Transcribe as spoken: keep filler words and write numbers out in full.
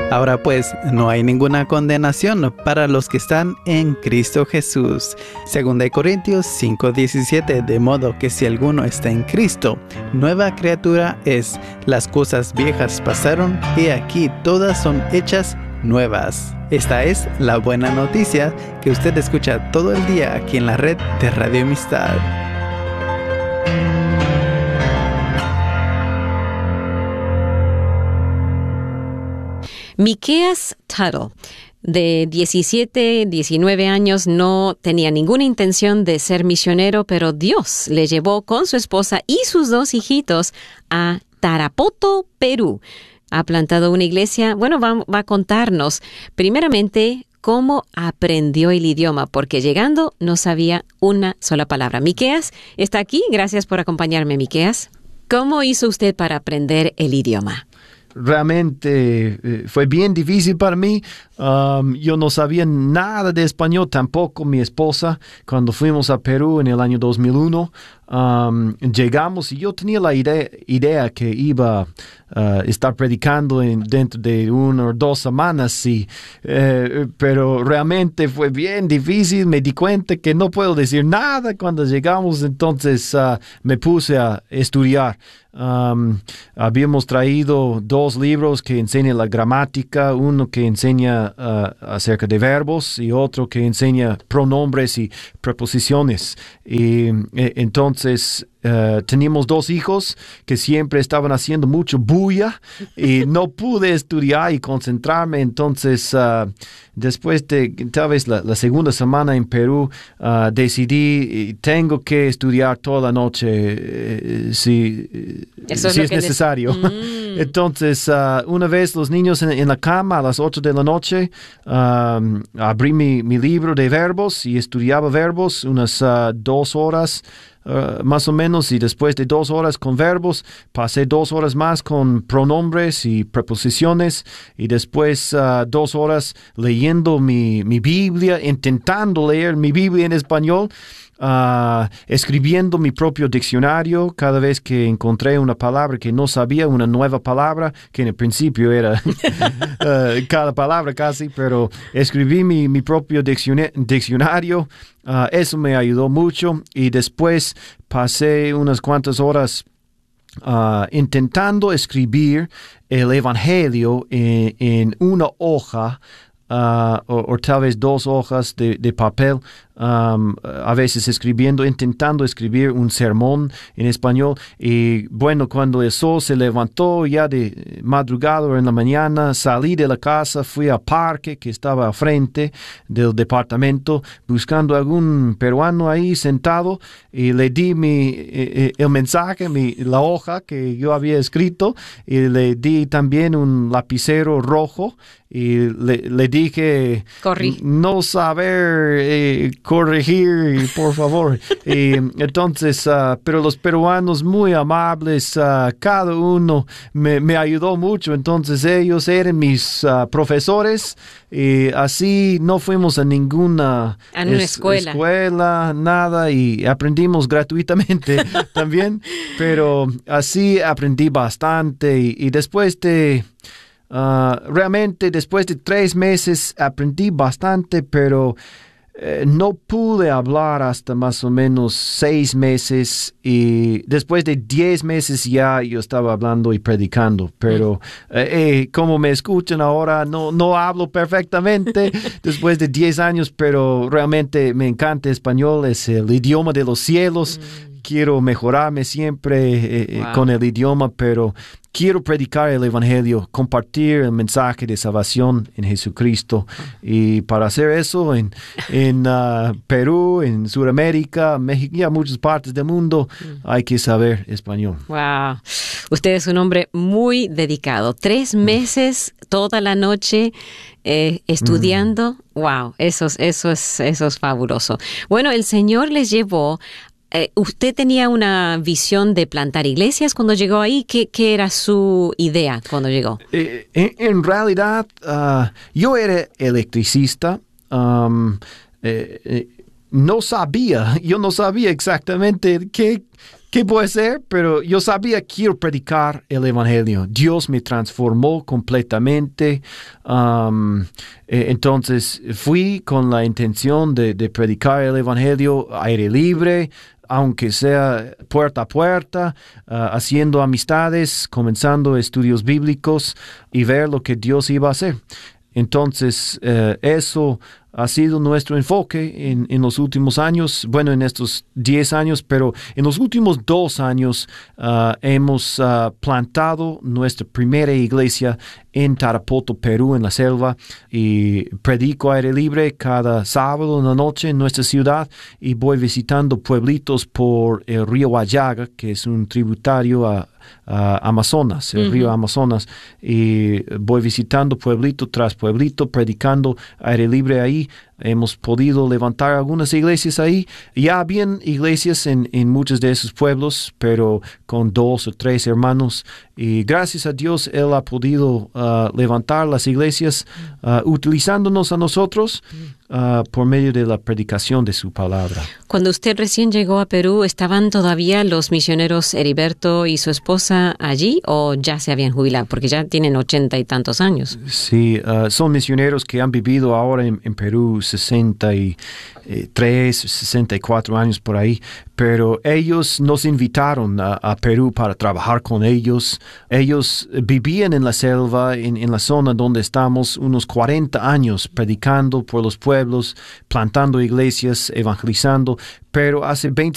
Ahora pues, no hay ninguna condenación para los que están en Cristo Jesús. Segunda de Corintios cinco diecisiete, de modo que si alguno está en Cristo, nueva criatura es. Las cosas viejas pasaron y aquí todas son hechas nuevas. Esta es la buena noticia que usted escucha todo el día aquí en la red de Radio Amistad. Miqueas Tuttle, de diecisiete, diecinueve años, no tenía ninguna intención de ser misionero, pero Dios le llevó con su esposa y sus dos hijitos a Tarapoto, Perú. Ha plantado una iglesia. Bueno, va, va a contarnos primeramente cómo aprendió el idioma, porque llegando no sabía una sola palabra. Miqueas está aquí. Gracias por acompañarme, Miqueas. ¿Cómo hizo usted para aprender el idioma? Realmente eh, fue bien difícil para mí. Um, yo no sabía nada de español, tampoco mi esposa. Cuando fuimos a Perú en el año dos mil uno, um, llegamos y yo tenía la idea, idea que iba a uh, estar predicando en, dentro de una o dos semanas, y, eh, pero realmente fue bien difícil. Me di cuenta que no puedo decir nada cuando llegamos, entonces uh, me puse a estudiar. Um, habíamos traído dos libros que enseñan la gramática, uno que enseña uh, acerca de verbos y otro que enseña pronombres y preposiciones. Y eh, entonces uh, teníamos dos hijos que siempre estaban haciendo mucho bulla y no pude estudiar y concentrarme. Entonces uh, después de tal vez la, la segunda semana en Perú, uh, decidí tengo que estudiar toda la noche eh, si, Eso si es, es, es necesario. Mm. Entonces uh, una vez los niños en, en la cama a las ocho de la noche, um, abrí mi, mi libro de verbos y estudiaba verbos unas uh, dos horas Uh, más o menos, y después de dos horas con verbos, pasé dos horas más con pronombres y preposiciones, y después uh, dos horas leyendo mi, mi Biblia, intentando leer mi Biblia en español, uh, escribiendo mi propio diccionario cada vez que encontré una palabra que no sabía, una nueva palabra, que en el principio era uh, cada palabra casi, pero escribí mi, mi propio diccionario. Uh, eso me ayudó mucho, y después pasé unas cuantas horas uh, intentando escribir el Evangelio en, en una hoja uh, o, o tal vez dos hojas de, de papel, um, a veces escribiendo, intentando escribir un sermón en español. Y bueno, cuando el sol se levantó ya de madrugada en la mañana, salí de la casa, fui al parque que estaba al frente del departamento, buscando algún peruano ahí sentado, y le di mi, eh, el mensaje, mi, la hoja que yo había escrito, y le di también un lapicero rojo, y le, le dije, Corrí. no saber eh, corregir, por favor. Y entonces, uh, pero los peruanos muy amables, uh, cada uno me, me ayudó mucho. Entonces ellos eran mis uh, profesores, y así no fuimos a ninguna a una es, escuela. escuela, nada, y aprendimos gratuitamente también, pero así aprendí bastante. Y, y después de Uh, realmente después de tres meses aprendí bastante, pero eh, no pude hablar hasta más o menos seis meses, y después de diez meses ya yo estaba hablando y predicando, pero eh, eh, como me escuchan ahora, no, no hablo perfectamente después de diez años, pero realmente me encanta español, es el idioma de los cielos. Mm. Quiero mejorarme siempre eh, wow. con el idioma, pero quiero predicar el Evangelio, compartir el mensaje de salvación en Jesucristo. Y para hacer eso en, en uh, Perú, en Sudamérica, México y a muchas partes del mundo, hay que saber español. Wow. Usted es un hombre muy dedicado. Tres meses, toda la noche, eh, estudiando. Mm. Wow, eso, eso, es, eso es fabuloso. Bueno, el Señor les llevó. Eh, ¿Usted tenía una visión de plantar iglesias cuando llegó ahí? ¿Qué, qué era su idea cuando llegó? Eh, en, en realidad, uh, yo era electricista. Um, eh, eh, no sabía, yo no sabía exactamente qué ¿Qué puede ser? Pero yo sabía que quiero predicar el Evangelio. Dios me transformó completamente. Um, eh, entonces fui con la intención de, de predicar el Evangelio aire libre, aunque sea puerta a puerta, uh, haciendo amistades, comenzando estudios bíblicos y ver lo que Dios iba a hacer. Entonces, eh, eso ha sido nuestro enfoque en, en los últimos años, bueno, en estos diez años, pero en los últimos dos años uh, hemos uh, plantado nuestra primera iglesia en Tarapoto, Perú, en la selva, y predico aire libre cada sábado en la noche en nuestra ciudad y voy visitando pueblitos por el río Huallaga, que es un tributario a Uh, Amazonas, el uh-huh. río Amazonas, y voy visitando pueblito tras pueblito, predicando aire libre ahí. Hemos podido levantar algunas iglesias ahí. Ya habían iglesias en, en muchos de esos pueblos, pero con dos o tres hermanos. Y gracias a Dios, Él ha podido uh, levantar las iglesias uh, utilizándonos a nosotros uh, por medio de la predicación de su palabra. Cuando usted recién llegó a Perú, ¿estaban todavía los misioneros Heriberto y su esposa allí o ya se habían jubilado? Porque ya tienen ochenta y tantos años. Sí, uh, son misioneros que han vivido ahora en, en Perú sesenta y tres, sesenta y cuatro años por ahí, pero ellos nos invitaron a, a Perú para trabajar con ellos. Ellos vivían en la selva, en, en la zona donde estamos, unos cuarenta años predicando por los pueblos, plantando iglesias, evangelizando, pero hace veinte